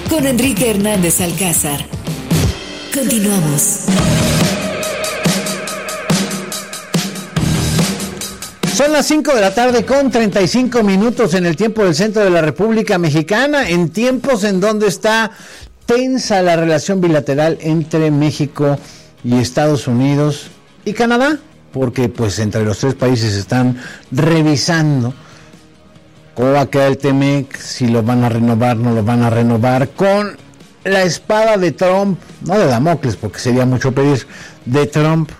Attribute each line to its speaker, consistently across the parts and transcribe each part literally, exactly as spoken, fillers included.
Speaker 1: con Enrique Hernández Alcázar. Continuamos.
Speaker 2: Son las cinco de la tarde con treinta y cinco minutos en el tiempo del centro de la República Mexicana, en tiempos en donde está tensa la relación bilateral entre México y Estados Unidos y Canadá, porque pues entre los tres países están revisando cómo va a quedar el T-M E C, si lo van a renovar, no lo van a renovar, con la espada de Trump, no de Damocles, porque sería mucho pedir, de Trump,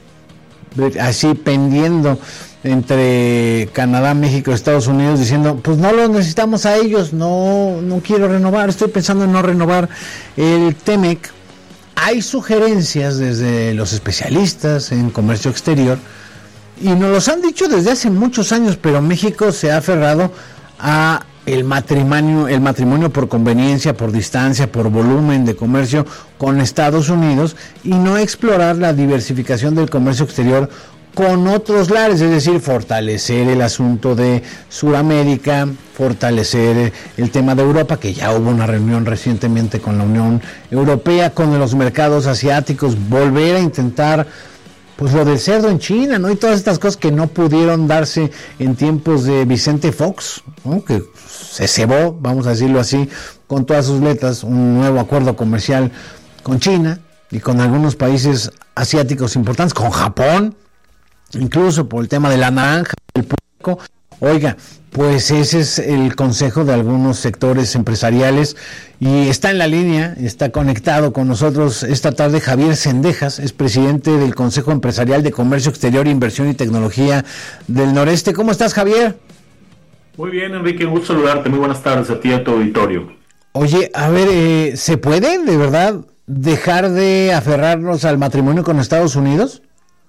Speaker 2: así pendiendo entre Canadá, México y Estados Unidos, diciendo, pues no los necesitamos a ellos, no, no quiero renovar, estoy pensando en no renovar el T M E C. Hay sugerencias desde los especialistas en comercio exterior, y nos los han dicho desde hace muchos años, pero México se ha aferrado a el matrimonio, el matrimonio por conveniencia, por distancia, por volumen de comercio con Estados Unidos, y no explorar la diversificación del comercio exterior con otros lares, es decir, fortalecer el asunto de Sudamérica, fortalecer el tema de Europa, que ya hubo una reunión recientemente con la Unión Europea, con los mercados asiáticos, volver a intentar pues lo del cerdo en China, ¿no? Y todas estas cosas que no pudieron darse en tiempos de Vicente Fox, ¿no? Que se cebó, vamos a decirlo así, con todas sus letras, un nuevo acuerdo comercial con China y con algunos países asiáticos importantes, con Japón, incluso por el tema de la naranja, el puerco. Oiga, pues ese es el consejo de algunos sectores empresariales, y está en la línea, está conectado con nosotros esta tarde Javier Cendejas, es presidente del Consejo Empresarial de Comercio Exterior, Inversión y Tecnología del Noreste. ¿Cómo estás, Javier?
Speaker 3: Muy bien, Enrique, un gusto saludarte, muy buenas tardes a ti y a tu auditorio.
Speaker 2: Oye, a ver, eh, ¿se puede de verdad dejar de aferrarnos al matrimonio con Estados Unidos?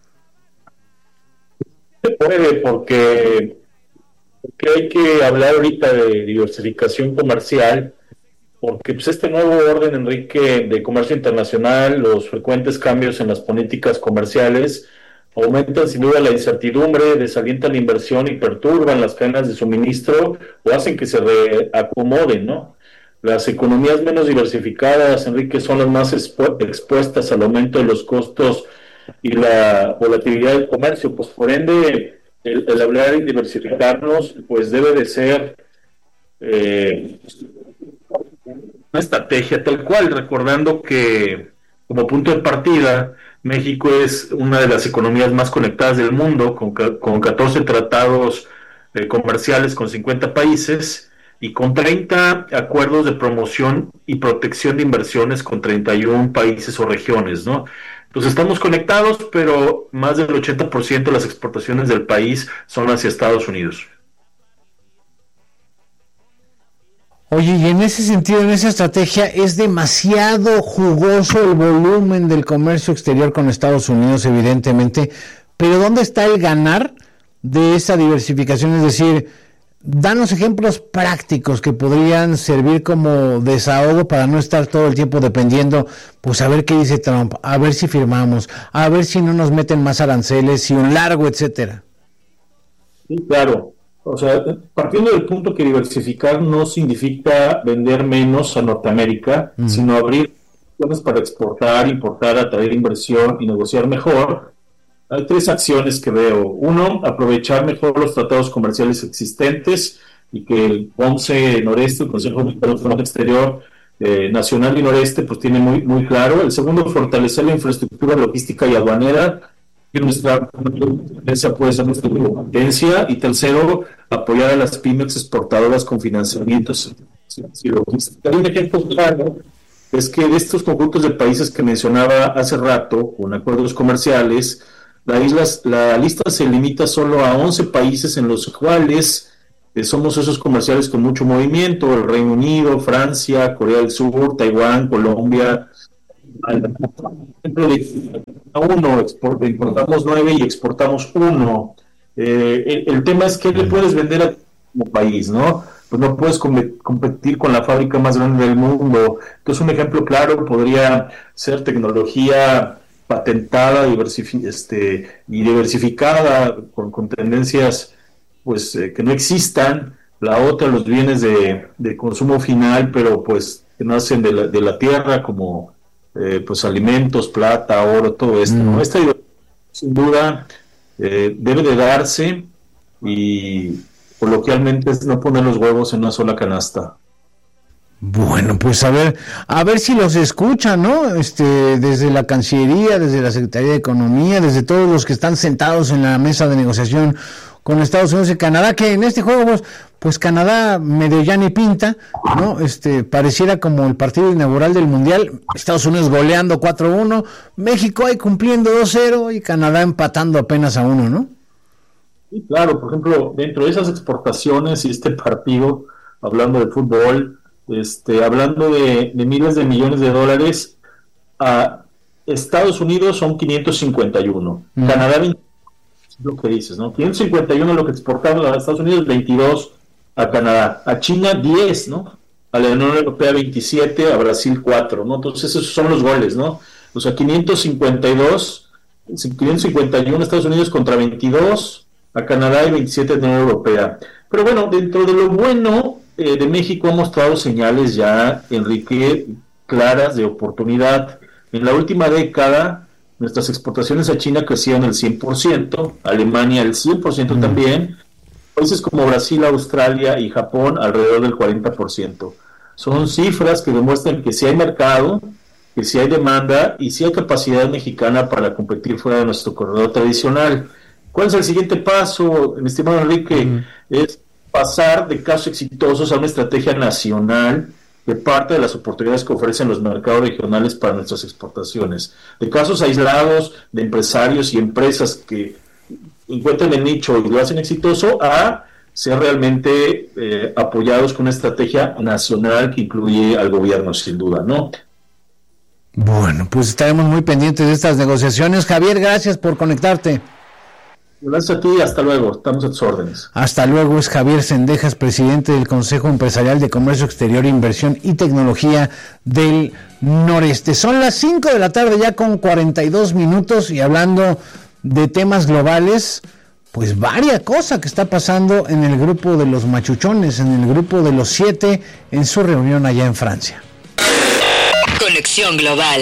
Speaker 3: Se puede, porque, porque hay que hablar ahorita de diversificación comercial, porque pues este nuevo orden, Enrique, de comercio internacional, los frecuentes cambios en las políticas comerciales aumentan sin duda la incertidumbre, desalientan la inversión y perturban las cadenas de suministro o hacen que se reacomoden, ¿no? Las economías menos diversificadas, Enrique, son las más expu- expuestas al aumento de los costos y la volatilidad del comercio. Pues por ende, el, el hablar de diversificarnos, pues debe de ser eh, una estrategia tal cual, recordando que como punto de partida, México es una de las economías más conectadas del mundo, con, con catorce tratados eh, comerciales con cincuenta países y con treinta acuerdos de promoción y protección de inversiones con treinta y uno países o regiones, ¿no? Entonces estamos conectados, pero más del ochenta por ciento de las exportaciones del país son hacia Estados Unidos.
Speaker 2: Oye, y en ese sentido, en esa estrategia, es demasiado jugoso el volumen del comercio exterior con Estados Unidos, evidentemente, pero ¿dónde está el ganar de esa diversificación? Es decir, danos ejemplos prácticos que podrían servir como desahogo para no estar todo el tiempo dependiendo, pues a ver qué dice Trump, a ver si firmamos, a ver si no nos meten más aranceles, si un largo, etcétera.
Speaker 3: Sí, claro. O sea, partiendo del punto que diversificar no significa vender menos a Norteamérica, mm. sino abrir opciones para exportar, importar, atraer inversión y negociar mejor. Hay tres acciones que veo. Uno, aprovechar mejor los tratados comerciales existentes y que el OMCE Noreste, el Consejo de Comercio Exterior eh, Nacional y Noreste, pues tiene muy, muy claro. El segundo, fortalecer la infraestructura logística y aduanera, que nuestra competencia puede ser nuestra competencia. Y tercero, apoyar a las pymes exportadoras con financiamientos. Un ejemplo claro es que de estos conjuntos de países que mencionaba hace rato, con acuerdos comerciales, la, islas, la lista se limita solo a once países en los cuales eh, somos socios comerciales con mucho movimiento: el Reino Unido, Francia, Corea del Sur, Taiwán, Colombia. A uno export, importamos nueve y exportamos uno. Eh, el, el tema es que le puedes vender a como país, ¿no? Pues no puedes com- competir con la fábrica más grande del mundo. Entonces, un ejemplo claro podría ser tecnología patentada, diversifi- este, y diversificada con, con tendencias pues eh, que no existan. La otra, los bienes de, de consumo final, pero pues que nacen de la, de la tierra, como eh, pues alimentos, plata, oro, todo esto, ¿no? Mm. Esta sin duda eh, debe de darse, y coloquialmente es no poner los huevos en una sola canasta.
Speaker 2: Bueno, pues a ver, a ver si los escuchan, ¿no? Este, desde la Cancillería, desde la Secretaría de Economía, desde todos los que están sentados en la mesa de negociación con Estados Unidos y Canadá, que en este juego, pues, pues Canadá medio ya ni pinta, ¿no? Este, pareciera como el partido inaugural del Mundial, Estados Unidos goleando cuatro uno, México ahí cumpliendo dos cero y Canadá empatando apenas a uno, ¿no?
Speaker 3: Sí, claro, por ejemplo, dentro de esas exportaciones y este partido, hablando de fútbol, Este, hablando de, de miles de millones de dólares, a Estados Unidos son quinientos cincuenta y uno, mm. Canadá veinte, lo que dices, ¿no? quinientos cincuenta y uno lo que exportaron a Estados Unidos, veintidós a Canadá, a China diez, ¿no? A la Unión Europea veintisiete, a Brasil cuatro, ¿no? Entonces esos son los goles, ¿no? O sea, quinientos cincuenta y dos, quinientos cincuenta y uno Estados Unidos contra veintidós, a Canadá y veintisiete de la Unión Europea. Pero bueno, dentro de lo bueno eh, de México ha mostrado señales ya, Enrique, claras de oportunidad. En la última década, nuestras exportaciones a China crecieron el cien por ciento, Alemania el cien por ciento mm. también, países como Brasil, Australia y Japón alrededor del cuarenta por ciento. Son cifras que demuestran que sí hay mercado, que sí hay demanda y sí hay capacidad mexicana para competir fuera de nuestro corredor tradicional. ¿Cuál es el siguiente paso, mi estimado Enrique? Mm. Es pasar de casos exitosos a una estrategia nacional de parte de las oportunidades que ofrecen los mercados regionales para nuestras exportaciones. De casos aislados de empresarios y empresas que encuentran el nicho y lo hacen exitoso, a ser realmente eh, apoyados con una estrategia nacional que incluye al gobierno, sin duda, ¿no?
Speaker 2: Bueno, pues estaremos muy pendientes de estas negociaciones. Javier, gracias por conectarte.
Speaker 3: Gracias a ti, hasta luego, estamos a tus órdenes.
Speaker 2: Hasta luego, es Javier Cendejas, presidente del Consejo Empresarial de Comercio Exterior, Inversión y Tecnología del Noreste. Son las cinco de la tarde ya con cuarenta y dos minutos, y hablando de temas globales, pues varia cosa que está pasando en el grupo de los machuchones, en el grupo de los siete, en su reunión allá en Francia.
Speaker 1: Conexión Global.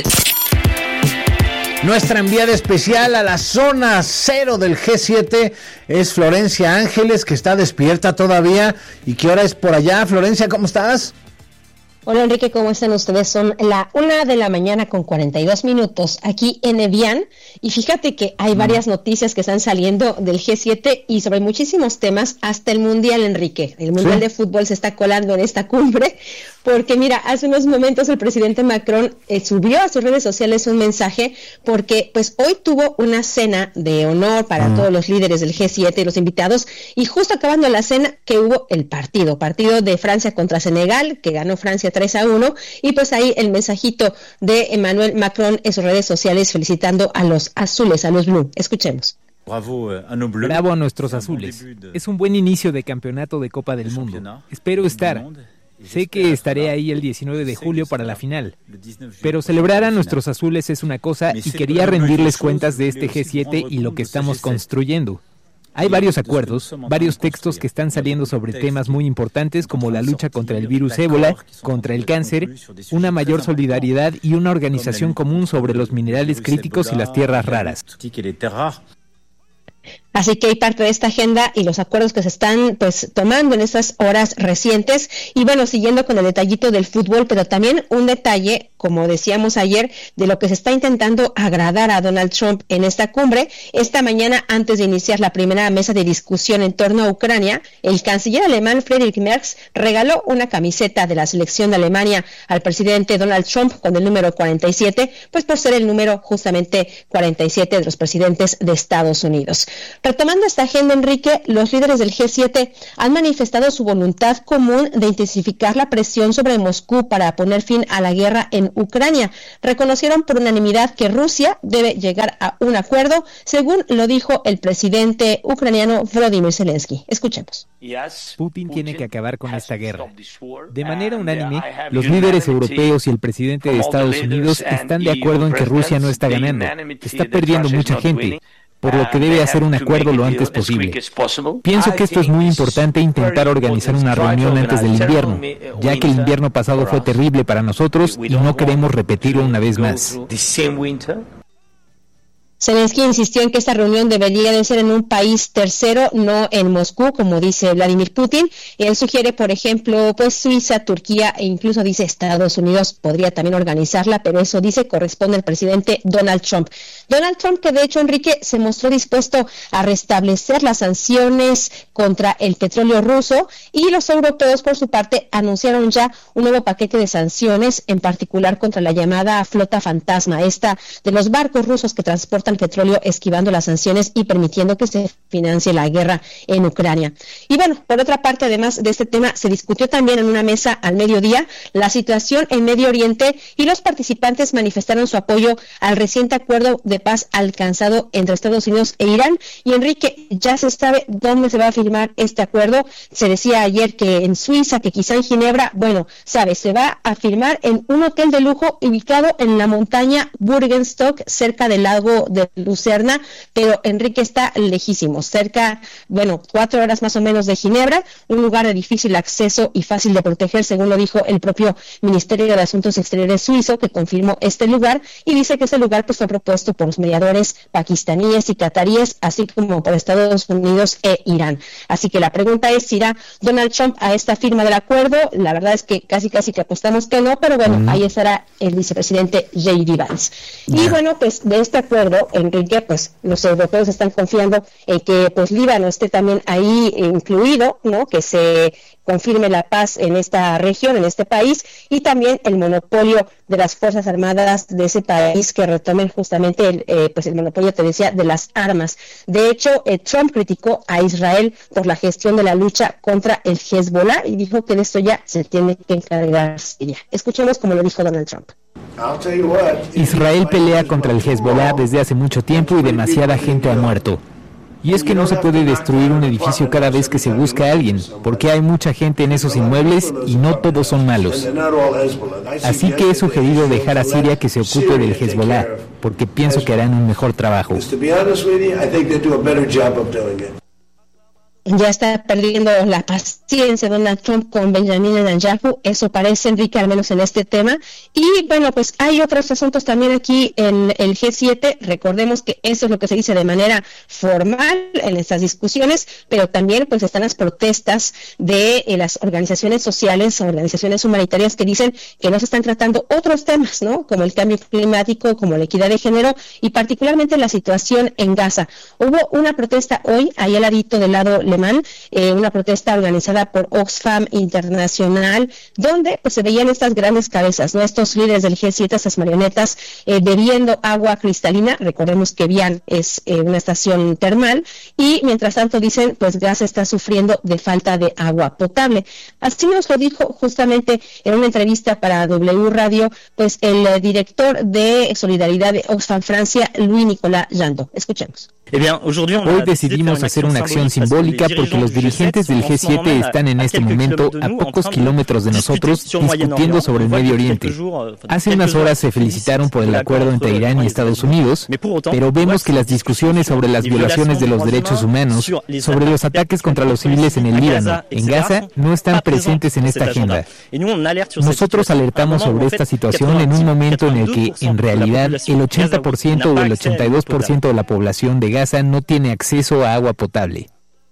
Speaker 2: Nuestra enviada especial a la zona cero del G siete es Florencia Ángeles, que está despierta todavía. ¿Y qué hora es por allá? Florencia, ¿cómo estás?
Speaker 4: Hola Enrique, ¿cómo están ustedes? Son la una de la mañana con cuarenta y dos minutos aquí en Evian, y fíjate que hay varias noticias que están saliendo del G siete y sobre muchísimos temas, hasta el Mundial, Enrique. El Mundial ¿Sí? de Fútbol se está colando en esta cumbre, porque mira, hace unos momentos el presidente Macron eh, subió a sus redes sociales un mensaje, porque pues hoy tuvo una cena de honor para mm. todos los líderes del G siete y los invitados, y justo acabando la cena que hubo el partido, partido de Francia contra Senegal, que ganó Francia tres a uno, y pues ahí el mensajito de Emmanuel Macron en sus redes sociales felicitando a los azules, a los blue. Escuchemos.
Speaker 5: Bravo a nuestros azules. Es un buen inicio de campeonato de Copa del Mundo. Espero estar. Sé que estaré ahí el diecinueve de julio para la final. Pero celebrar a nuestros azules es una cosa, y quería rendirles cuentas de este G siete y lo que estamos construyendo. Hay varios acuerdos, varios textos que están saliendo sobre temas muy importantes como la lucha contra el virus ébola, contra el cáncer, una mayor solidaridad y una organización común sobre los minerales críticos y las tierras raras.
Speaker 4: Así que hay parte de esta agenda y los acuerdos que se están pues tomando en estas horas recientes. Y bueno, siguiendo con el detallito del fútbol, pero también un detalle, como decíamos ayer, de lo que se está intentando agradar a Donald Trump en esta cumbre. Esta mañana, antes de iniciar la primera mesa de discusión en torno a Ucrania, el canciller alemán Friedrich Merz regaló una camiseta de la selección de Alemania al presidente Donald Trump con el número cuarenta y siete, pues por ser el número justamente cuarenta y siete de los presidentes de Estados Unidos. Retomando esta agenda, Enrique, los líderes del G siete han manifestado su voluntad común de intensificar la presión sobre Moscú para poner fin a la guerra en Ucrania. Reconocieron por unanimidad que Rusia debe llegar a un acuerdo, según lo dijo el presidente ucraniano Volodymyr Zelensky. Escuchemos.
Speaker 5: Putin tiene que acabar con esta guerra. De manera unánime, los líderes europeos y el presidente de Estados Unidos están de acuerdo en que Rusia no está ganando, está perdiendo mucha gente. por lo que debe hacer un acuerdo lo antes posible. Pienso que esto es muy importante, intentar organizar una reunión antes del invierno, ya que el invierno pasado fue terrible para nosotros y no queremos repetirlo una vez más.
Speaker 4: Zelensky insistió en que esta reunión debería de ser en un país tercero, no en Moscú, como dice Vladimir Putin. Y él sugiere, por ejemplo, pues Suiza, Turquía e incluso dice Estados Unidos podría también organizarla, pero eso dice corresponde al presidente Donald Trump. Donald Trump, que de hecho, Enrique, se mostró dispuesto a restablecer las sanciones contra el petróleo ruso, y los europeos, por su parte, anunciaron ya un nuevo paquete de sanciones, en particular contra la llamada flota fantasma, esta de los barcos rusos que transportan el petróleo esquivando las sanciones y permitiendo que se financie la guerra en Ucrania. Y bueno, por otra parte, además de este tema, se discutió también en una mesa al mediodía la situación en Medio Oriente, y los participantes manifestaron su apoyo al reciente acuerdo de paz alcanzado entre Estados Unidos e Irán. Y Enrique, ya se sabe dónde se va a firmar este acuerdo. Se decía ayer que en Suiza, que quizá en Ginebra. Bueno, sabe, se va a firmar en un hotel de lujo ubicado en la montaña Burgenstock, cerca del lago de Lucerna, pero Enrique está lejísimo, cerca, bueno, cuatro horas más o menos de Ginebra, un lugar de difícil acceso y fácil de proteger, según lo dijo el propio Ministerio de Asuntos Exteriores suizo, que confirmó este lugar, y dice que este lugar pues fue propuesto por los mediadores pakistaníes y cataríes, así como por Estados Unidos e Irán. Así que la pregunta es si irá Donald Trump a esta firma del acuerdo. La verdad es que casi casi que apostamos que no, pero bueno, mm. ahí estará el vicepresidente J D Vance. Yeah. Y bueno, pues de este acuerdo, Enrique, pues los europeos están confiando en que pues Líbano esté también ahí incluido, ¿no? Que se confirme la paz en esta región, en este país, y también el monopolio de las Fuerzas Armadas de ese país, que retomen justamente el, eh, pues el monopolio, te decía, de las armas. De hecho, eh, Trump criticó a Israel por la gestión de la lucha contra el Hezbollah y dijo que de esto ya se tiene que encargar Siria. Escuchemos como lo dijo Donald Trump.
Speaker 5: Israel pelea contra el Hezbollah desde hace mucho tiempo y demasiada gente ha muerto. Y es que no se puede destruir un edificio cada vez que se busca a alguien, porque hay mucha gente en esos inmuebles y no todos son malos. Así que he sugerido dejar a Siria que se ocupe del Hezbollah, porque pienso que harán un mejor trabajo.
Speaker 4: Ya está perdiendo la paciencia Donald Trump con Benjamin Netanyahu, eso parece, Enrique, al menos en este tema. Y bueno, pues hay otros asuntos también aquí en el G siete. Recordemos que eso es lo que se dice de manera formal en estas discusiones, pero también pues están las protestas de eh, las organizaciones sociales, organizaciones humanitarias, que dicen que no se están tratando otros temas, ¿no? Como el cambio climático, como la equidad de género y particularmente la situación en Gaza. Hubo una protesta hoy, ahí al ladito del lado Eh, una protesta organizada por Oxfam Internacional, donde pues se veían estas grandes cabezas, ¿no? Estos líderes del G siete, estas marionetas, eh, bebiendo agua cristalina. Recordemos que Vian es eh, una estación termal, y mientras tanto dicen, pues Gaza está sufriendo de falta de agua potable. Así nos lo dijo justamente en una entrevista para W Radio, pues el eh, director de Solidaridad de Oxfam Francia, Louis-Nicolas Jandot. Escuchemos.
Speaker 5: Hoy decidimos hacer una acción simbólica porque los dirigentes del G siete están en este momento a pocos kilómetros de nosotros discutiendo sobre el Medio Oriente. Hace unas horas se felicitaron por el acuerdo entre Irán y Estados Unidos, pero vemos que las discusiones sobre las violaciones de los derechos humanos, sobre los ataques contra los civiles en el Líbano, en Gaza, no están presentes en esta agenda. Nosotros alertamos sobre esta situación en un momento en el que, en realidad, el ochenta por ciento o el ochenta y dos por ciento de la población de Gaza no tiene acceso a agua potable.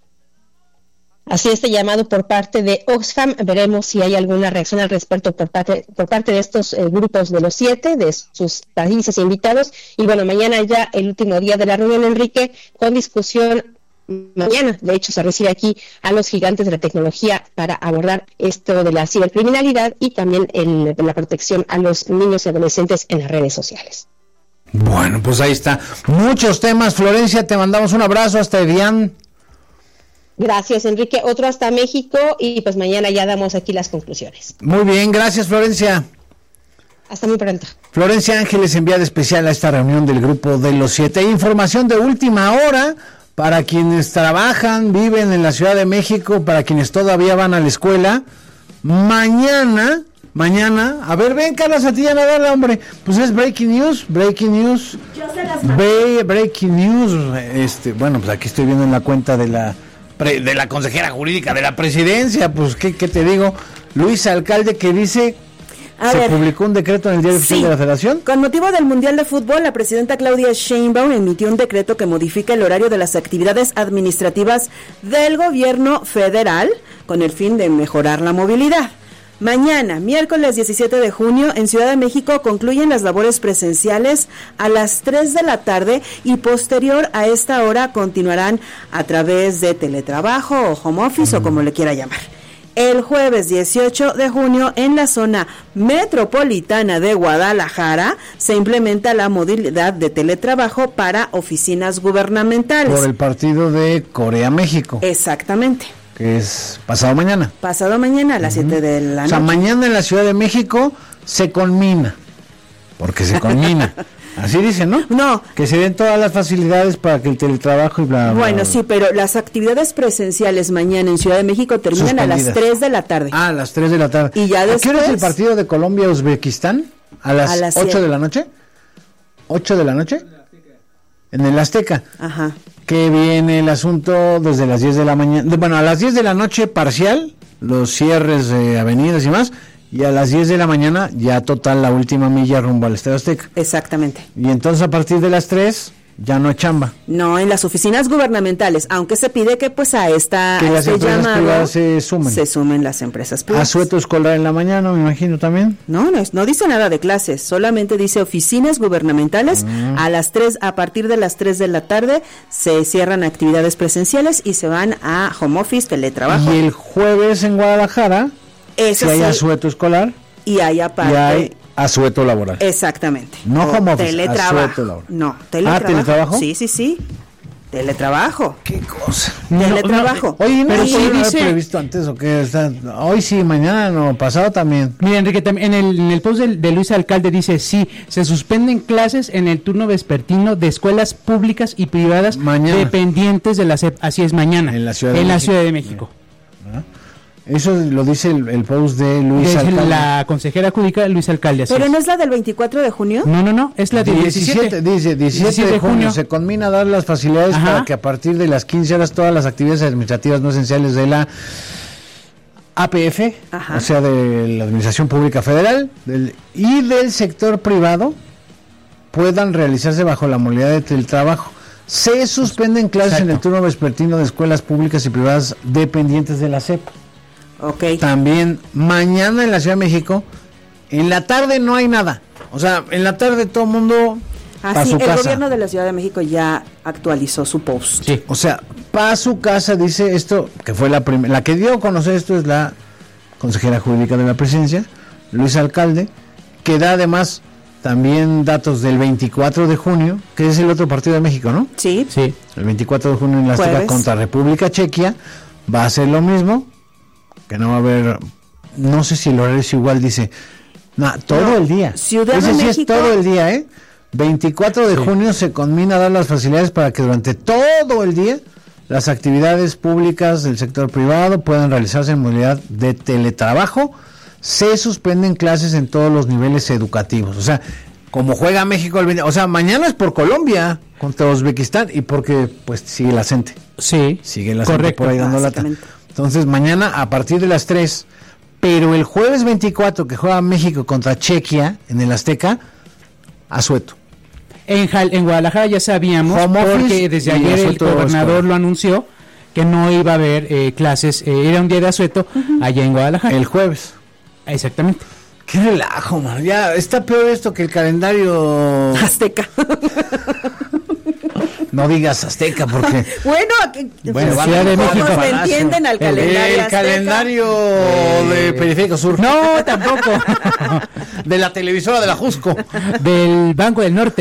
Speaker 4: Así este llamado por parte de Oxfam. Veremos si hay alguna reacción al respecto por parte, por parte de estos eh, grupos de los siete, de sus países invitados. Y bueno, mañana ya el último día de la reunión, Enrique, con discusión. Mañana, de hecho, se recibe aquí a los gigantes de la tecnología para abordar esto de la cibercriminalidad y también el, la protección a los niños y adolescentes en las redes sociales.
Speaker 2: Bueno, pues ahí está. Muchos temas, Florencia, te mandamos un abrazo hasta Edián.
Speaker 4: Gracias, Enrique. Otro hasta México y pues mañana ya damos aquí las conclusiones.
Speaker 2: Muy bien, gracias, Florencia.
Speaker 4: Hasta muy pronto.
Speaker 2: Florencia Ángeles, enviada especial a esta reunión del Grupo de los Siete. Información de última hora para quienes trabajan, viven en la Ciudad de México, para quienes todavía van a la escuela. Mañana mañana, a ver, ven Carla Santillana, dale hombre, pues es breaking news, breaking news, Be- breaking news, este, bueno, pues aquí estoy viendo en la cuenta de la pre- de la consejera jurídica de la presidencia, pues qué, qué te digo, Luis Alcalde, que dice,
Speaker 6: A
Speaker 2: se
Speaker 6: ver,
Speaker 2: publicó un decreto en el Diario Oficial
Speaker 6: sí.
Speaker 2: de la Federación.
Speaker 6: Con motivo del Mundial de Fútbol, la presidenta Claudia Sheinbaum emitió un decreto que modifica el horario de las actividades administrativas del gobierno federal con el fin de mejorar la movilidad. Mañana, miércoles diecisiete de junio, en Ciudad de México concluyen las labores presenciales a las tres de la tarde y posterior a esta hora continuarán a través de teletrabajo o home office mm. o como le quiera llamar. El jueves dieciocho de junio, en la zona metropolitana de Guadalajara, se implementa la modalidad de teletrabajo para oficinas gubernamentales.
Speaker 2: Por el partido de Corea-México.
Speaker 6: Exactamente.
Speaker 2: Que es pasado mañana.
Speaker 6: Pasado mañana a las siete uh-huh. de la noche.
Speaker 2: O sea, mañana en la Ciudad de México se conmina. Porque se conmina. Así dicen, ¿no?
Speaker 6: No.
Speaker 2: Que se den todas las facilidades para que el teletrabajo y bla, bla,
Speaker 6: Bueno,
Speaker 2: bla.
Speaker 6: sí, pero las actividades presenciales mañana en Ciudad de México terminan a las tres de la tarde.
Speaker 2: Ah, a las tres de la tarde.
Speaker 6: Y ya después...
Speaker 2: ¿A qué hora es el partido de Colombia-Uzbekistán? ¿A las, a las ocho de la noche? ¿ocho de la noche? En el Azteca.
Speaker 6: Ajá.
Speaker 2: Que viene el asunto desde las diez de la mañana. Bueno, a las diez de la noche parcial, los cierres de avenidas y más, y a las diez de la mañana ya total la última milla rumbo al Estadio Azteca.
Speaker 6: Exactamente.
Speaker 2: Y entonces a partir de las tres ya no hay chamba.
Speaker 6: No, en las oficinas gubernamentales, aunque se pide que pues a esta
Speaker 2: que
Speaker 6: a
Speaker 2: las
Speaker 6: este
Speaker 2: empresas
Speaker 6: llamado
Speaker 2: privadas se sumen.
Speaker 6: Se sumen las empresas privadas.
Speaker 2: Asueto escolar en la mañana, me imagino también.
Speaker 6: No, no, no dice nada de clases, solamente dice oficinas gubernamentales. Mm. A las tres, a partir de las tres de la tarde se cierran actividades presenciales y se van a home office, teletrabajo.
Speaker 2: Y el jueves en Guadalajara,
Speaker 6: Eso
Speaker 2: si hay
Speaker 6: sí,
Speaker 2: asueto escolar.
Speaker 6: Y hay aparte.
Speaker 2: Y hay asueto laboral.
Speaker 6: Exactamente.
Speaker 2: No
Speaker 6: o
Speaker 2: home office,
Speaker 6: teletrabajo.
Speaker 2: asueto laboral.
Speaker 6: No, teletrabajo.
Speaker 2: Ah, ¿teletrabajo?
Speaker 6: Sí, sí, sí. Teletrabajo.
Speaker 2: ¿Qué cosa?
Speaker 6: Teletrabajo.
Speaker 2: No, no, oye, ¿no
Speaker 6: pero
Speaker 2: sí dice previsto antes o qué? Está, hoy sí, mañana no, pasado también.
Speaker 7: Mira, Enrique, en el, en el post de, de Luis Alcalde dice, sí, se suspenden clases en el turno vespertino de escuelas públicas y privadas
Speaker 2: mañana.
Speaker 7: Dependientes de la S E P. Así es, mañana.
Speaker 2: En la Ciudad de
Speaker 7: en
Speaker 2: México.
Speaker 7: La Ciudad de México.
Speaker 2: ¿Ah? Eso lo dice el, el post de Luis
Speaker 7: Desde
Speaker 2: Alcalde.
Speaker 7: La consejera jurídica Luis Alcalde. Así
Speaker 6: ¿Pero
Speaker 7: es.
Speaker 6: no es la del veinticuatro de junio?
Speaker 7: No, no, no, es la del diecisiete.
Speaker 2: Dice diecisiete de junio. Se conmina dar las facilidades Ajá. para que a partir de las quince horas todas las actividades administrativas no esenciales de la A P F, Ajá. o sea, de la Administración Pública Federal del, y del sector privado puedan realizarse bajo la modalidad de teletrabajo. Se suspenden clases Exacto. en el turno vespertino de escuelas públicas y privadas dependientes de la S E P.
Speaker 6: Okay.
Speaker 2: También mañana en la Ciudad de México, en la tarde no hay nada. O sea, en la tarde todo el mundo
Speaker 6: ah,
Speaker 2: pa'
Speaker 6: sí,
Speaker 2: su
Speaker 6: el
Speaker 2: casa.
Speaker 6: gobierno de la Ciudad de México ya actualizó su post.
Speaker 2: Sí. O sea, para su casa dice esto, que fue la primera, la que dio a conocer esto es la consejera jurídica de la presidencia, Luis Alcalde, que da además también datos del veinticuatro de junio, que es el otro partido de México, ¿no?
Speaker 6: Sí.
Speaker 2: Sí. El veinticuatro de junio en la Azteca contra República Chequia va a ser lo mismo. Que no va a haber, no sé si el horario es igual, dice, no, todo no, el día.
Speaker 6: Ciudad
Speaker 2: Ese
Speaker 6: de
Speaker 2: sí
Speaker 6: México.
Speaker 2: Es todo el día, ¿eh? veinticuatro de sí. junio se conmina a dar las facilidades para que durante todo el día las actividades públicas del sector privado puedan realizarse en modalidad de teletrabajo. Se suspenden clases en todos los niveles educativos. O sea, como juega México el veinte, o sea, mañana es por Colombia contra Uzbekistán y porque pues sigue la gente.
Speaker 7: Sí.
Speaker 2: Sigue la gente por ahí dando lata. Entonces, mañana a partir de las tres, pero el jueves veinticuatro que juega México contra Chequia en el Azteca, asueto.
Speaker 7: En, en Guadalajara ya sabíamos, Home porque desde ayer el gobernador escolar. Lo anunció, que no iba a haber eh, clases, eh, era un día de asueto uh-huh. allá en Guadalajara.
Speaker 2: El jueves.
Speaker 7: Exactamente.
Speaker 2: Qué relajo, man. Ya está peor esto que el calendario
Speaker 6: Azteca.
Speaker 2: No digas Azteca porque
Speaker 6: bueno, que,
Speaker 2: bueno
Speaker 6: pues,
Speaker 2: Ciudad de México
Speaker 6: le entienden al calendario
Speaker 2: el, el
Speaker 6: Azteca.
Speaker 2: calendario eh, de Periférico Sur.
Speaker 7: No, tampoco.
Speaker 2: De la televisora de la Jusco.
Speaker 7: Del Banco del Norte.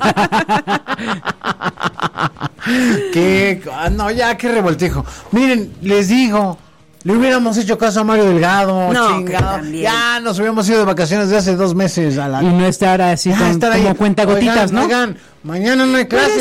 Speaker 2: Qué no, ya qué revoltijo. Miren, les digo, le hubiéramos hecho caso a Mario Delgado,
Speaker 6: no,
Speaker 2: chingado. Ya nos hubiéramos ido de vacaciones de hace dos meses a la...
Speaker 7: Y no estar así con,
Speaker 2: estar
Speaker 7: como
Speaker 2: ahí.
Speaker 7: cuenta gotitas,
Speaker 2: oigan,
Speaker 7: ¿no?
Speaker 2: Oigan, mañana no hay clase.